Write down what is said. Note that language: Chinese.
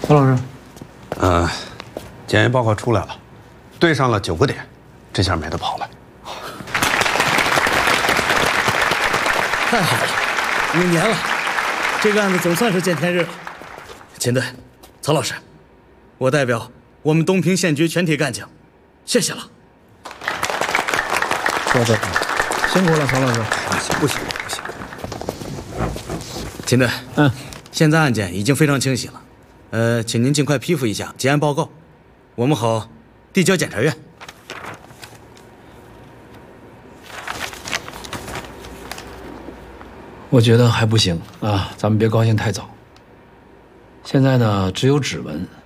曹老师， 检验报告出来了，对上了9个点，这下没得跑了。 太好了，5年了，这个案子总算是见天日了。秦队，曹老师，我代表我们东平县局全体干警，谢谢了。 说的辛苦了，曹老师。 不行。 秦队，现在案件已经非常清晰了，请您尽快批复一下结案报告，我们好递交检察院。 我觉得还不行啊，咱们别高兴太早。现在呢，只有指纹。